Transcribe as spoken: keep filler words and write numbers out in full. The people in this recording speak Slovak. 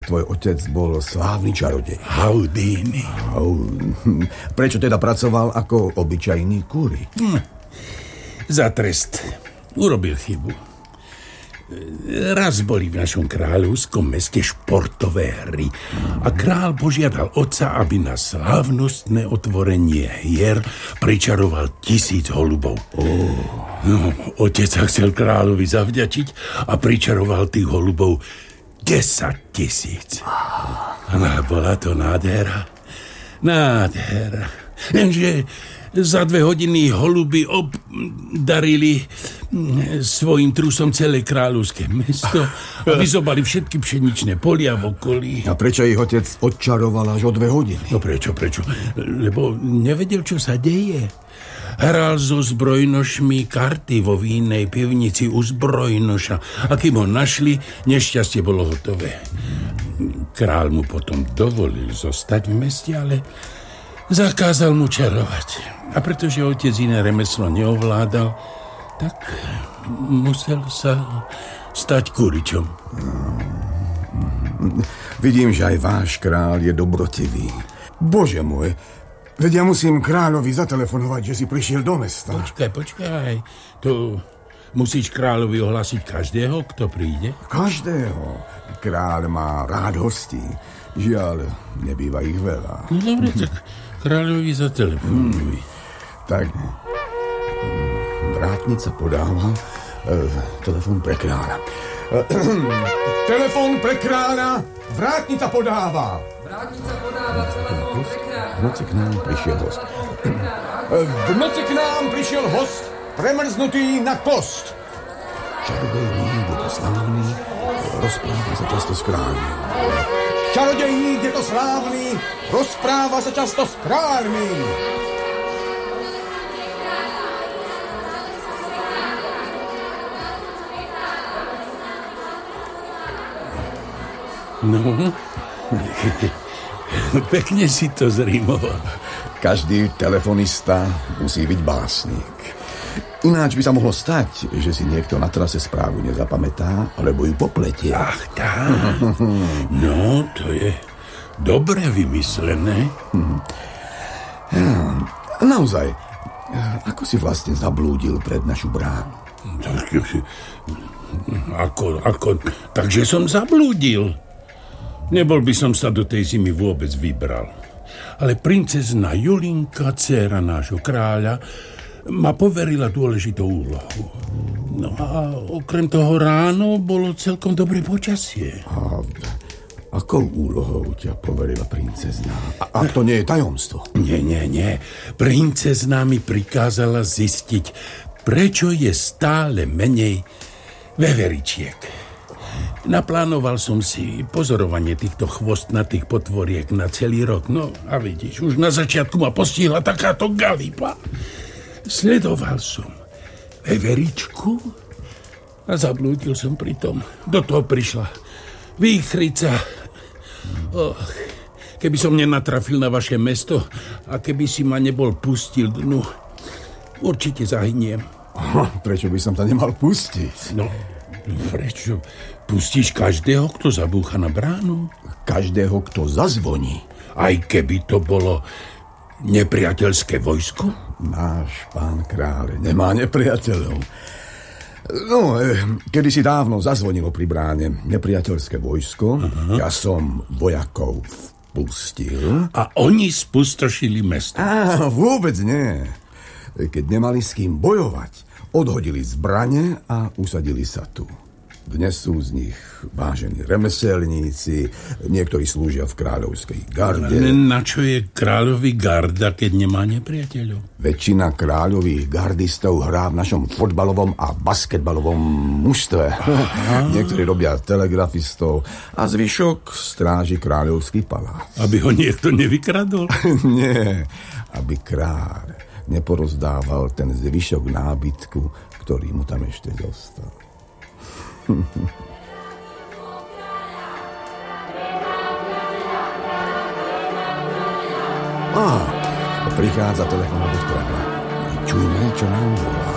tvoj otec bol slávny čarodej. Houdini. Prečo teda pracoval ako obyčajný kúri? Hm. Za trest. Urobil chybu. Raz boli v našom kráľovskom meste športové hry a kráľ požiadal otca, aby na slávnostné otvorenie hier pričaroval tisíc holubov. Oh. No, otec sa chcel kráľovi zavďačiť a pričaroval tých holubov desať tisíc. A bola to nádhera. Nádhera. Lenže za dve hodiny holuby obdarili svojím trusom celé kráľovské mesto a vyzobali všetky pšeničné polia v okolí. A prečo ich otec odčaroval až o dve hodiny? No prečo, prečo? Lebo nevedel, čo sa deje. Hral so zbrojnošmi karty vo vínej pivnici u zbrojnoša. A kým ho našli, nešťastie bolo hotové. Kráľ mu potom dovolil zostať v meste, ale zakázal mu čarovať. A pretože otec iné remeslo neovládal, tak musel sa stať kuričom. Vidím, že aj váš kráľ je dobrotivý. Bože môj, veď ja musím kráľovi zatelefonovať, že si prišiel do mesta. Počkaj, počkaj. To musíš kráľovi ohlásiť každého, kto príde? Každého. Kráľ má rád hostí. Žiaľ, nebýva ich veľa. No dobre, tak kráľovi zatelefonuj. Hmm. Tak, vrátnica podáva e, telefon pre kráľa. E, telefon pre kráľa, vrátnica podáva. Vrátnica podáva telefon pre kráľa. V noci k nám prišiel host. V noci k nám prišiel host, premrznutý na kost. Čarodejník, je to slávny, rozpráva sa často s kráľmi. Čarodejník, je to slávny, rozpráva sa často s kráľmi. No, pekne si to zrimoval. Každý telefonista musí byť básnik. Ináč by sa mohlo stať, že si niekto na trase správu nezapamätá, alebo ju popletie. Ach, tak. No, to je dobre vymyslené. Hm. Naozaj, ako si vlastne zablúdil pred našu bránu? Ako, ako, takže som zablúdil. Nebol by som sa do tej zimy vôbec vybral. Ale princezna Julinka, dcéra nášho kráľa, ma poverila dôležitou úlohu. No a okrem toho ráno bolo celkom dobré počasie. A akou úlohou ťa poverila princezna? A, ak to nie je tajomstvo? Nie, nie, nie. Princezna mi prikázala zistiť, prečo je stále menej veveričiek. Naplánoval som si pozorovanie týchto chvostnatých potvoriek na celý rok. No a vidíš, už na začiatku ma postihla takáto galipa. Sledoval som veveričku a zablúdil som pritom. Do toho prišla výchrica. Oh, keby som nenatrafil na vaše mesto a keby si ma nebol pustil dnu, určite zahyniem. Prečo by som to nemal pustiť? No, prečo? Pustíš každého, kto zabúcha na bránu? Každého, kto zazvoní. Aj keby to bolo nepriateľské vojsko? Náš pán kráľ nemá nepriateľov. No, kedy si dávno zazvonilo pri bráne nepriateľské vojsko, aha, ja som vojakov vpustil. A oni spustošili mesto? Á, vôbec nie. Keď nemali s kým bojovať, odhodili zbrane a usadili sa tu. Dnes sú z nich vážení remeselníci, niektorí slúžia v kráľovskej garde. Na čo je kráľový garda, keď nemá nepriateľov? Väčšina kráľových gardistov hrá v našom fotbalovom a basketbalovom mužstve. Niektorí robia telegrafistov a zvyšok stráži kráľovský palác. Aby ho niekto nevykradol? Nie, aby kráľ neporozdával ten zvyšok nábytku, ktorý mu tam ešte zostal. Á, prichádza telefonát od kráľa. Čujme, čo nám volá.